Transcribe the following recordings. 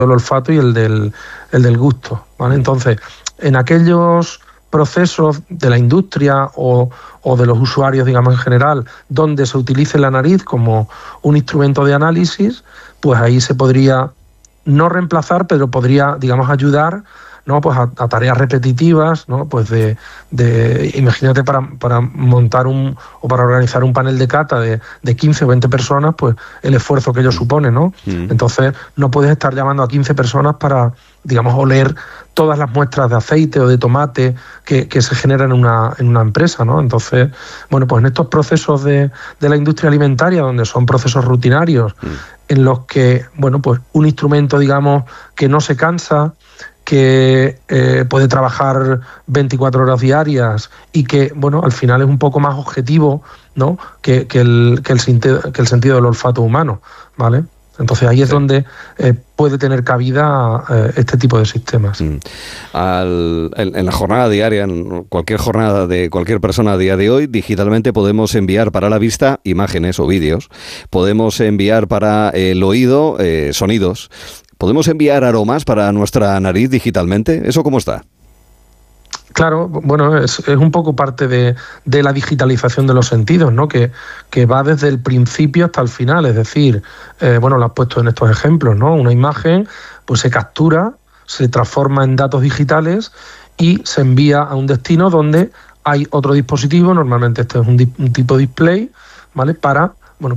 olfato y el del gusto, ¿vale? Entonces, en aquellos procesos de la industria o de los usuarios, digamos, en general, donde se utilice la nariz como un instrumento de análisis, pues ahí se podría no reemplazar, pero podría, digamos, ayudar, ¿no? Pues a tareas repetitivas, ¿no? Pues imagínate para montar o para organizar un panel de cata de 15 o 20 personas, pues el esfuerzo que ello supone, ¿no? Entonces no puedes estar llamando a 15 personas para, digamos, oler todas las muestras de aceite o de tomate que se generan en una empresa, ¿no? Entonces, bueno, pues en estos procesos de la industria alimentaria, donde son procesos rutinarios, en los que, bueno, pues un instrumento, digamos, que no se cansa, que puede trabajar 24 horas diarias y que, bueno, al final es un poco más objetivo, ¿no? que el sentido del olfato humano, ¿vale? Entonces ahí es donde puede tener cabida este tipo de sistemas. En la jornada diaria, en cualquier jornada de cualquier persona a día de hoy, digitalmente podemos enviar para la vista imágenes o vídeos, podemos enviar para el oído sonidos, podemos enviar aromas para nuestra nariz digitalmente. ¿Eso cómo está? Claro, bueno, es un poco parte de la digitalización de los sentidos, ¿no? Que va desde el principio hasta el final, es decir, bueno, lo has puesto en estos ejemplos, ¿no? Una imagen, pues se captura, se transforma en datos digitales y se envía a un destino donde hay otro dispositivo, normalmente este es un tipo display, ¿vale? Para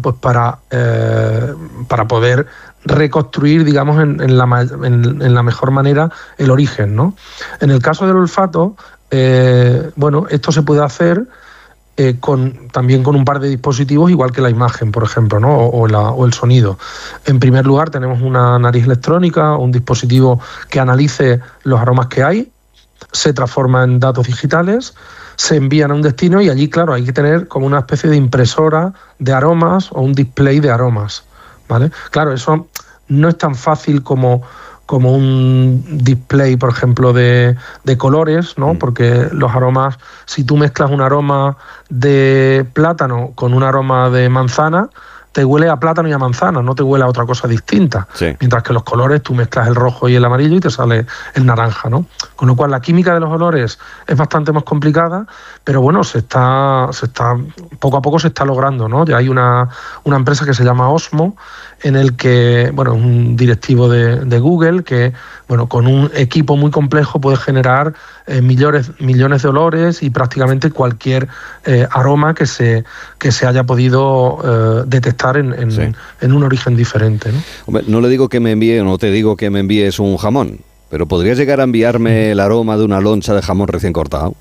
poder reconstruir, digamos, en la mejor manera el origen, ¿no? En el caso del olfato, bueno, esto se puede hacer también con un par de dispositivos, igual que la imagen, por ejemplo, ¿no? o el sonido. En primer lugar, tenemos una nariz electrónica, un dispositivo que analice los aromas que hay, se transforma en datos digitales, se envían a un destino y allí, claro, hay que tener como una especie de impresora de aromas o un display de aromas, ¿vale? Claro, eso no es tan fácil como un display, por ejemplo, de colores, ¿no? Porque los aromas, si tú mezclas un aroma de plátano con un aroma de manzana, te huele a plátano y a manzana, no te huele a otra cosa distinta. Sí. Mientras que los colores, tú mezclas el rojo y el amarillo y te sale el naranja, ¿no? Con lo cual la química de los olores es bastante más complicada, pero bueno, poco a poco se está logrando, ¿no? Ya hay una empresa que se llama Osmo, en el que, bueno, un directivo de Google que, bueno, con un equipo muy complejo puede generar millones de olores y prácticamente cualquier aroma que se haya podido detectar en un origen diferente, ¿no? Hombre, no le digo que me envíe, no te digo que me envíes un jamón, pero ¿podrías llegar a enviarme el aroma de una loncha de jamón recién cortado?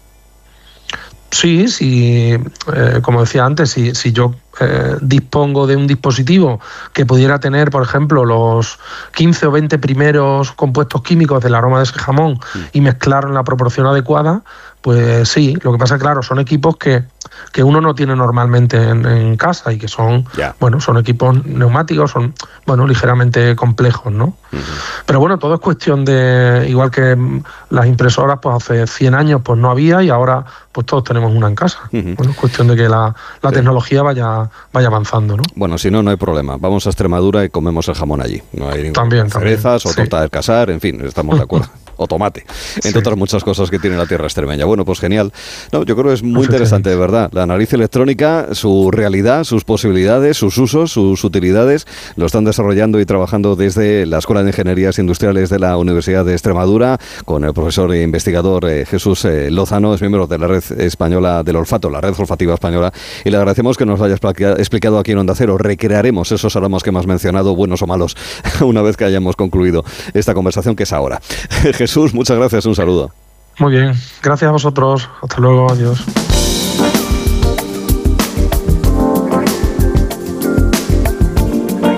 Sí, como decía antes, si yo dispongo de un dispositivo que pudiera tener, por ejemplo, los 15 o 20 primeros compuestos químicos del aroma de ese jamón y mezclarlo en la proporción adecuada, pues sí. Lo que pasa es que, claro, son equipos que uno no tiene normalmente en casa y que son, bueno, son equipos neumáticos, son, bueno, ligeramente complejos, ¿no? Pero bueno, todo es cuestión de, igual que las impresoras, pues hace 100 años pues no había y ahora pues todos tenemos una en casa. Bueno, es cuestión de que la tecnología vaya avanzando, ¿no? Bueno, si no hay problema. Vamos a Extremadura y comemos el jamón allí. No hay ninguna cerezas o torta del casar, en fin, estamos de acuerdo. O tomate, entre otras muchas cosas que tiene la tierra extremeña. Bueno, pues genial. No, yo creo que es muy interesante, de verdad. La nariz electrónica, su realidad, sus posibilidades, sus usos, sus utilidades, lo están desarrollando y trabajando desde la Escuela de Ingenierías Industriales de la Universidad de Extremadura, con el profesor e investigador Jesús Lozano, es miembro de la Red Española del Olfato, la Red Olfativa Española, y le agradecemos que nos lo haya explicado aquí en Onda Cero. Recrearemos esos aromas que hemos mencionado, buenos o malos, una vez que hayamos concluido esta conversación, que es ahora. Jesús, muchas gracias, un saludo. Muy bien, gracias a vosotros, hasta luego, adiós.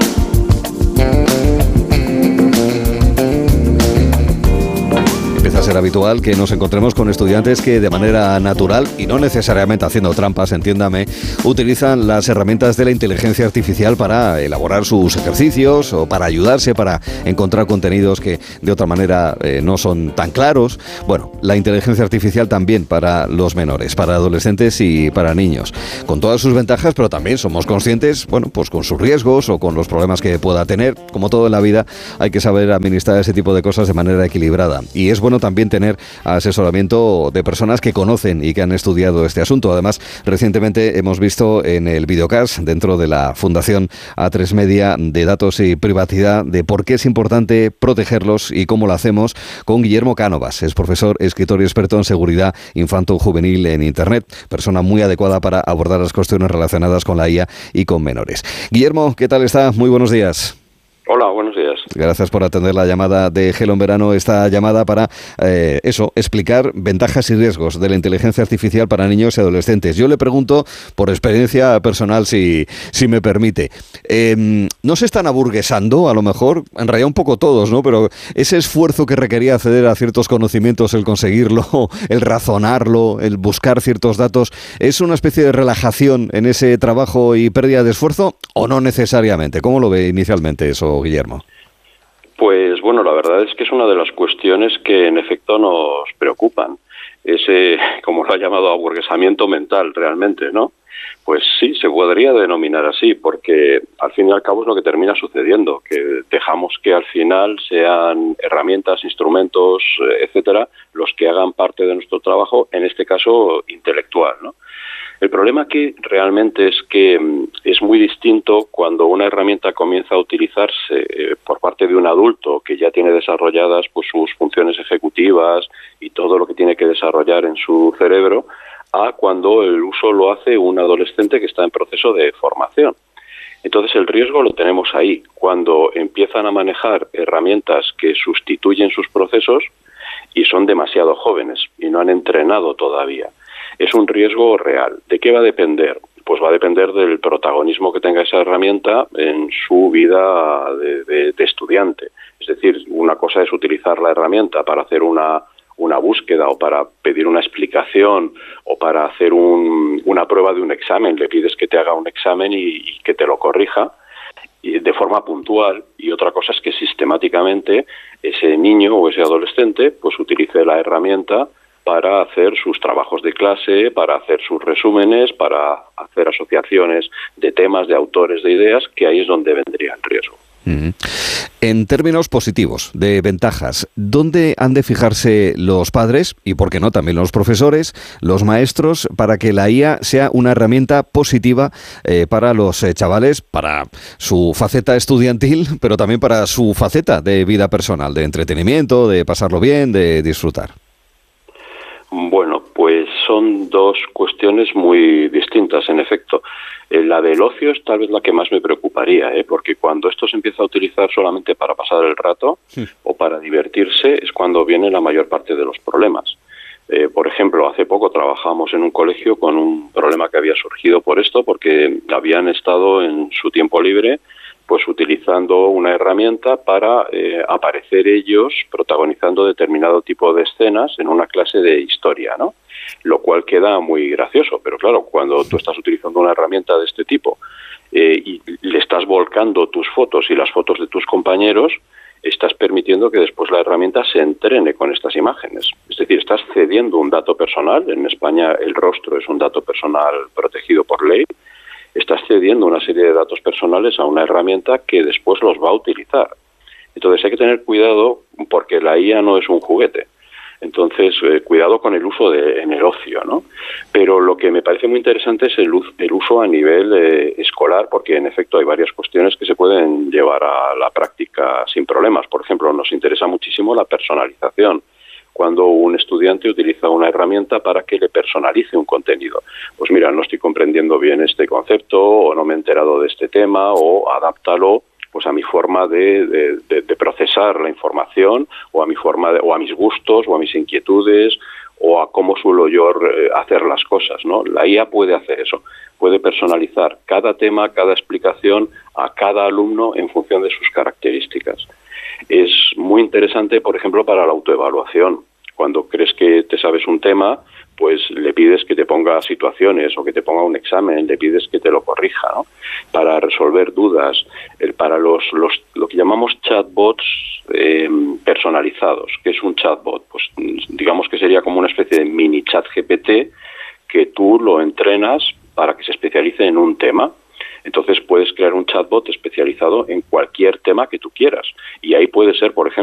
Empieza a ser súper habitual que nos encontremos con estudiantes que de manera natural, y no necesariamente haciendo trampas, entiéndame, utilizan las herramientas de la inteligencia artificial para elaborar sus ejercicios o para ayudarse, para encontrar contenidos que de otra manera no son tan claros. Bueno, la inteligencia artificial también para los menores, para adolescentes y para niños, con todas sus ventajas, pero también somos conscientes, bueno, pues con sus riesgos o con los problemas que pueda tener. Como todo en la vida, hay que saber administrar ese tipo de cosas de manera equilibrada. Y es bueno también tener asesoramiento de personas que conocen y que han estudiado este asunto. Además, recientemente hemos visto en el videocast, dentro de la Fundación A3 Media de Datos y Privacidad, de por qué es importante protegerlos y cómo lo hacemos, con Guillermo Cánovas. Es profesor, escritor y experto en seguridad infanto-juvenil en Internet. Persona muy adecuada para abordar las cuestiones relacionadas con la IA y con menores. Guillermo, ¿qué tal está? Muy buenos días. Hola, buenos días. Gracias por atender la llamada de Hello en Verano, esta llamada para explicar ventajas y riesgos de la inteligencia artificial para niños y adolescentes. Yo le pregunto, por experiencia personal, si me permite, ¿no se están aburguesando? A lo mejor, en realidad un poco todos, ¿no? Pero ese esfuerzo que requería acceder a ciertos conocimientos, el conseguirlo, el razonarlo, el buscar ciertos datos, ¿es una especie de relajación en ese trabajo y pérdida de esfuerzo o no necesariamente? ¿Cómo lo ve inicialmente eso, Guillermo? Pues bueno, la verdad es que es una de las cuestiones que en efecto nos preocupan. Ese, como lo ha llamado, aburguesamiento mental realmente, ¿no? Pues sí, se podría denominar así, porque al fin y al cabo es lo que termina sucediendo, que dejamos que al final sean herramientas, instrumentos, etcétera, los que hagan parte de nuestro trabajo, en este caso intelectual, ¿no? El problema aquí realmente es que es muy distinto cuando una herramienta comienza a utilizarse por parte de un adulto que ya tiene desarrolladas pues sus funciones ejecutivas y todo lo que tiene que desarrollar en su cerebro, a cuando el uso lo hace un adolescente que está en proceso de formación. Entonces el riesgo lo tenemos ahí, cuando empiezan a manejar herramientas que sustituyen sus procesos y son demasiado jóvenes y no han entrenado todavía. Es un riesgo real. ¿De qué va a depender? Pues va a depender del protagonismo que tenga esa herramienta en su vida de estudiante. Es decir, una cosa es utilizar la herramienta para hacer una búsqueda o para pedir una explicación o para hacer una prueba de un examen. Le pides que te haga un examen y que te lo corrija y de forma puntual, y otra cosa es que sistemáticamente ese niño o ese adolescente pues utilice la herramienta para hacer sus trabajos de clase, para hacer sus resúmenes, para hacer asociaciones de temas, de autores, de ideas, que ahí es donde vendría el riesgo. En términos positivos, de ventajas, ¿dónde han de fijarse los padres, y por qué no también los profesores, los maestros, para que la IA sea una herramienta positiva para los chavales, para su faceta estudiantil, pero también para su faceta de vida personal, de entretenimiento, de pasarlo bien, de disfrutar? Bueno, pues son dos cuestiones muy distintas, en efecto. La del ocio es tal vez la que más me preocuparía, porque cuando esto se empieza a utilizar solamente para pasar el rato o para divertirse es cuando viene la mayor parte de los problemas. Por ejemplo, hace poco trabajamos en un colegio con un problema que había surgido por esto, porque habían estado en su tiempo libre pues utilizando una herramienta para aparecer ellos protagonizando determinado tipo de escenas en una clase de historia, ¿no? Lo cual queda muy gracioso, pero claro, cuando tú estás utilizando una herramienta de este tipo y le estás volcando tus fotos y las fotos de tus compañeros, estás permitiendo que después la herramienta se entrene con estas imágenes. Es decir, estás cediendo un dato personal. En España el rostro es un dato personal protegido por ley. Estás cediendo una serie de datos personales a una herramienta que después los va a utilizar. Entonces hay que tener cuidado porque la IA no es un juguete. Entonces, cuidado con el uso en el ocio, ¿no? Pero lo que me parece muy interesante es el uso a nivel escolar, porque en efecto hay varias cuestiones que se pueden llevar a la práctica sin problemas. Por ejemplo, nos interesa muchísimo la personalización. Cuando un estudiante utiliza una herramienta para que le personalice un contenido. Pues mira, no estoy comprendiendo bien este concepto, o no me he enterado de este tema, o adáptalo pues a mi forma de procesar la información, o a mi forma o a mis gustos, o a mis inquietudes, o a cómo suelo yo hacer las cosas, ¿no? La IA puede hacer eso, puede personalizar cada tema, cada explicación a cada alumno en función de sus características. Es muy interesante, por ejemplo, para la autoevaluación. Cuando crees que te sabes un tema, pues le pides que te ponga situaciones o que te ponga un examen, le pides que te lo corrija, ¿no? Para resolver dudas, para lo que llamamos chatbots personalizados. ¿Qué es un chatbot? Pues digamos que sería como una especie de mini chat GPT que tú lo entrenas para que se especialice en un tema. Entonces puedes crear un chatbot especializado en cualquier tema que tú quieras. Y ahí puede ser, por ejemplo,